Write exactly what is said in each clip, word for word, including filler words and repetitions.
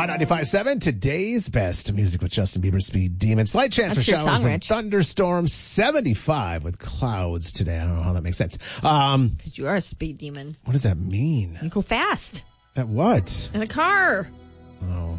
My ninety-five point seven, today's best music with Justin Bieber, Speed Demon. Slight chance That's for your showers song, and Rich. thunderstorms. seventy-five with clouds today. I don't know how that makes sense. Um, Because you are a speed demon. what does that mean? You go fast. At what? In a car. Oh.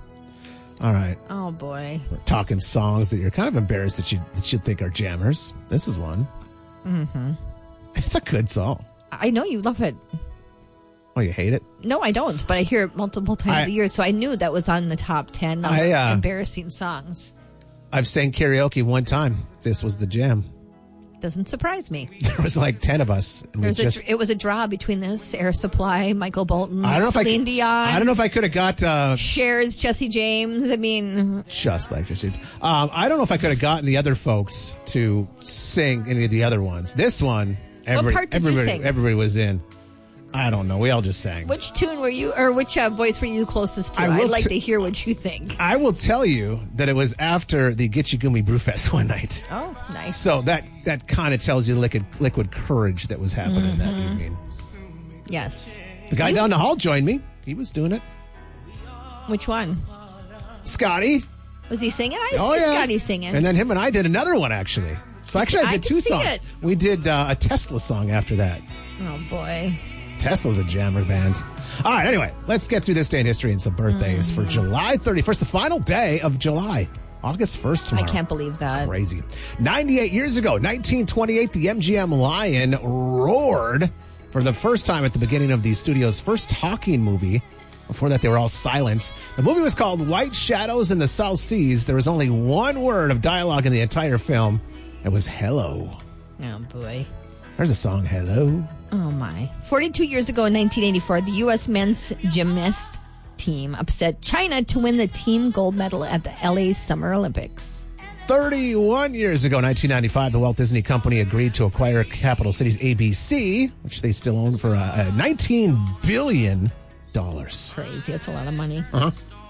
All right. Oh, boy. We're talking songs that you're kind of embarrassed that you that you think are jammers. This is one. Mm-hmm. It's a good song. I know you love it. Oh, you hate it? No, I don't, but I hear it multiple times I- a year, so I knew that was on the top ten of I, uh, embarrassing songs. I've sang karaoke one time. This was the jam. Doesn't surprise me. There was like ten of us. And we There's just, a, it was a draw between this, Air Supply, Michael Bolton, I don't know if I Celine could- Dion, I don't know if I could have got uh, Cher's, Jesse James. I mean, just like this. Um, I don't know if I could have gotten the other folks to sing any of the other ones. This one, every, part did you everybody, sing? everybody was in. I don't know. We all just sang. which tune were you, or which uh, voice were you closest to? I will I'd like t- to hear what you think. I will tell you that it was after the Gitchy Gumi Brewfest one night. Oh, nice. So that that kind of tells you liquid liquid courage that was happening that Mm-hmm. evening. Yes. The guy down the hall joined me. He was doing it. Which one? Scotty. Was he singing? I Oh see yeah. Scotty singing. And then him and I did another one actually. So actually I I did can two see songs. it. We did uh, a Tesla song after that. Oh, boy. Tesla's a jammer band. All right, anyway, let's get through this day in history and some birthdays for July thirty-first, the final day of July. August first tomorrow. I can't believe that. Crazy. ninety-eight years ago, nineteen twenty-eight, the M G M Lion roared for the first time at the beginning of the studio's first talking movie. Before that, they were all silent. The movie was called White Shadows in the South Seas. There was only one word of dialogue in the entire film. It was hello. Oh, boy. There's a song, hello. Oh, my. forty-two years ago in nineteen eighty-four, the U S men's gymnast team upset China to win the team gold medal at the L A Summer Olympics. thirty-one years ago, nineteen ninety-five, the Walt Disney Company agreed to acquire Capital Cities A B C, which they still own, for uh, nineteen billion dollars. Crazy. That's a lot of money. Uh-huh.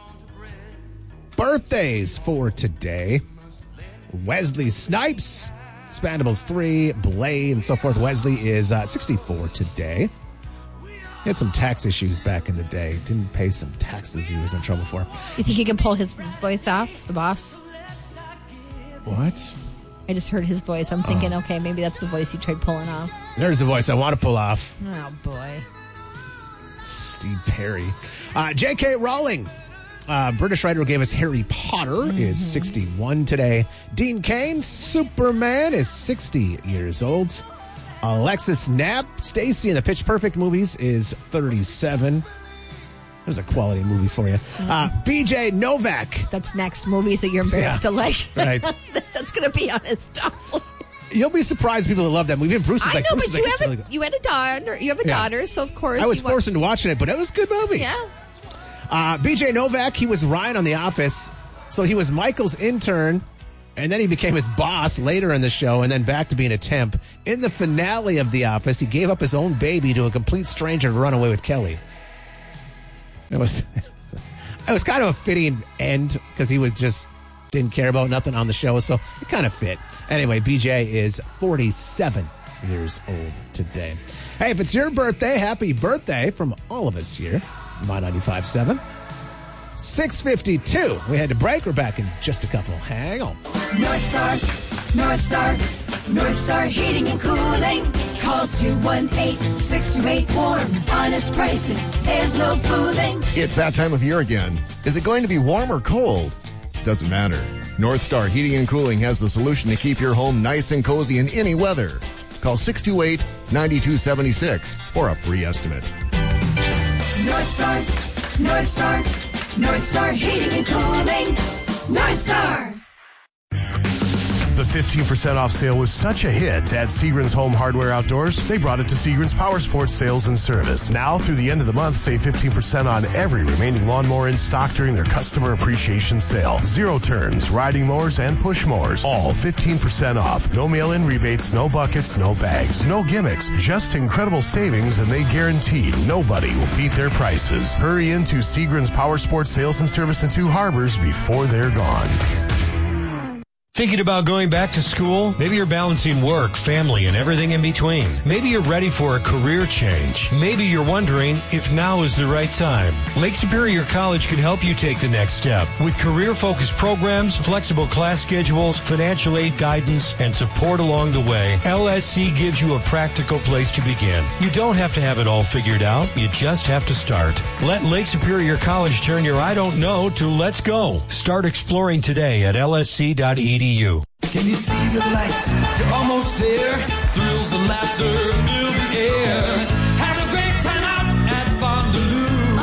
Birthdays for today. Wesley Snipes, Expendables three, Blade, and so forth. Wesley is uh, sixty-four today. He had some tax issues back in the day. Didn't pay some taxes he was in trouble for. You think he can pull his voice off, the boss? What? I just heard his voice. I'm thinking, okay, maybe that's the voice you tried pulling off. There's the voice I want to pull off. Oh, boy. Steve Perry. Uh, J K. Rowling, uh, British writer who gave us Harry Potter, mm-hmm. is sixty-one today. Dean Cain, Superman, is sixty years old. Alexis Knapp, Stacy in the Pitch Perfect movies, is thirty-seven. There's a quality movie for you. Mm-hmm. Uh, B J Novak. That's next. Movies that you're embarrassed Yeah, to like. right. That's going to be on his top. You'll be surprised people that love that movie. And Bruce is I like, know, Bruce but is you like, have "It's a really good." you had a daughter. You have a Yeah. daughter, so of course I was you wa- forced into watching it, but it was a good movie. Yeah. Uh, B J Novak, he was Ryan on The Office, so he was Michael's intern, and then he became his boss later in the show, and then back to being a temp. In the finale of The Office, he gave up his own baby to a complete stranger to run away with Kelly. It was, it was kind of a fitting end because he was just didn't care about nothing on the show, so it kind of fit. Anyway, B J is forty-seven years old today. Hey, if it's your birthday, happy birthday from all of us here. My ninety-five point seven. six fifty-two. We had to break. We're back in just a couple. Hang on. North Star, North Star, North Star Heating and Cooling. Call two one eight, six two eight, warm. Honest pricing. There's no fooling. It's that time of year again. Is it going to be warm or cold? Doesn't matter. North Star Heating and Cooling has the solution to keep your home nice and cozy in any weather. Call six two eight, nine two seven six for a free estimate. North Star, North Star, North Star Heating and Cooling. North Star. The fifteen percent off sale was such a hit at Seagram's Home Hardware Outdoors, they brought it to Seagram's Power Sports Sales and Service. Now, through the end of the month, save fifteen percent on every remaining lawnmower in stock during their Customer Appreciation Sale. Zero turns, riding mowers, and push mowers, all fifteen percent off. No mail-in rebates, no buckets, no bags, no gimmicks. Just incredible savings, and they guarantee nobody will beat their prices. Hurry into Seagram's Power Sports Sales and Service in Two Harbors before they're gone. Thinking about going back to school? Maybe you're balancing work, family, and everything in between. Maybe you're ready for a career change. Maybe you're wondering if now is the right time. Lake Superior College can help you take the next step. With career-focused programs, flexible class schedules, financial aid guidance, and support along the way, L S C gives you a practical place to begin. You don't have to have it all figured out. You just have to start. Let Lake Superior College turn your I don't know to let's go. Start exploring today at L S C dot E D U. Can you see the lights? You're almost there. Thrills and laughter fill the air. Have a great time out at Bondaloo.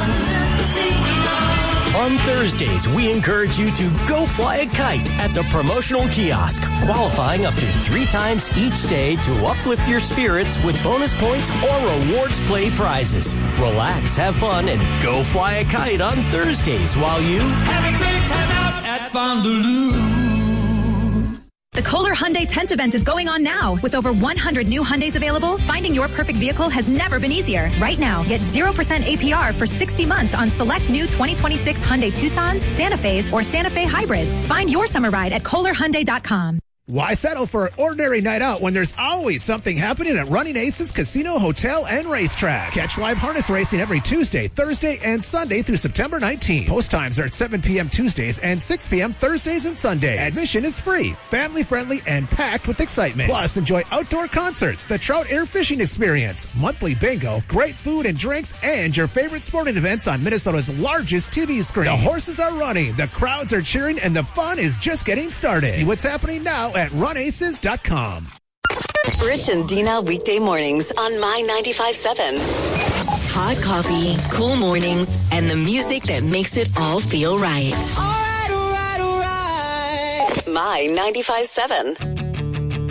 On Thursdays, we encourage you to go fly a kite at the promotional kiosk, qualifying up to three times each day to uplift your spirits with bonus points or rewards play prizes. Relax, have fun, and go fly a kite on Thursdays while you have a great time out at Bondaloo. The Kohler Hyundai tenth event is going on now. With over one hundred new Hyundais available, finding your perfect vehicle has never been easier. Right now, get zero percent A P R for sixty months on select new twenty twenty-six Hyundai Tucsons, Santa Fe's, or Santa Fe hybrids. Find your summer ride at Kohler Hyundai dot com. Why settle for an ordinary night out when there's always something happening at Running Aces Casino, Hotel, and Racetrack? Catch live harness racing every Tuesday, Thursday, and Sunday through September nineteenth. Post times are at seven p.m. Tuesdays and six p.m. Thursdays and Sundays. Admission is free, family-friendly, and packed with excitement. Plus, enjoy outdoor concerts, the Trout Air Fishing Experience, monthly bingo, great food and drinks, and your favorite sporting events on Minnesota's largest T V screen. The horses are running, the crowds are cheering, and the fun is just getting started. See what's happening now at run aces dot com. Rich and Dina weekday mornings on My ninety-five point seven. Hot coffee, cool mornings, and the music that makes it all feel right. All right, all right, all right. My ninety-five point seven.